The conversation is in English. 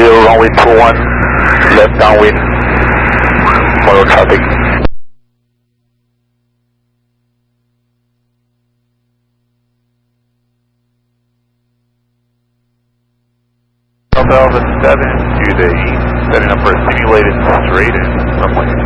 runway 21, left downwind, motor traffic. Alpha 7 to the east, setting up for a simulated straight in runway.